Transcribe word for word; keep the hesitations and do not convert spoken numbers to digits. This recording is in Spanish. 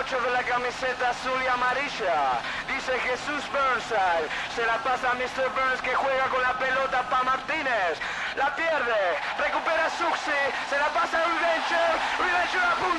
ocho de la camiseta azul y amarilla. Dice Jesús Burnside. Se la pasa a mister Burns que juega con la pelota para Martínez. La pierde. Recupera Suxi. Se la pasa a Rivencher. Rivencher apunta.